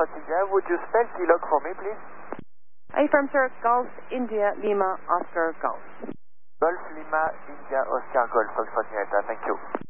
India. Would you spell TLOG for me, please? Affirm, sir. Golf, India, Lima, Oscar, Golf. Golf, Lima, India, Oscar, Golf, Foxtrot Delta. Thank you.